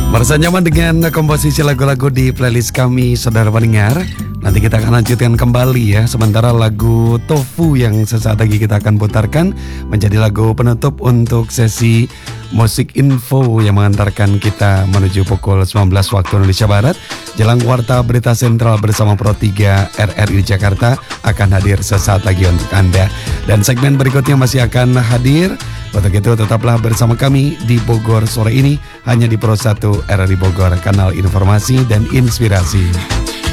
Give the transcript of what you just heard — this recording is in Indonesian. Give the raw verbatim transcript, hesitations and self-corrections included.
Merasa nyaman dengan komposisi lagu-lagu di playlist kami, saudara pendengar. Nanti kita akan lanjutkan kembali ya. Sementara lagu Tofu yang sesaat lagi kita akan putarkan menjadi lagu penutup untuk sesi musik info yang mengantarkan kita menuju pukul sembilan belas waktu Indonesia Barat. Jelang Warta Berita Sentral bersama Pro tiga R R I Jakarta akan hadir sesaat lagi untuk Anda. Dan segmen berikutnya masih akan hadir. Untuk itu tetaplah bersama kami di Bogor sore ini hanya di Pro satu R R I Bogor, kanal informasi dan inspirasi.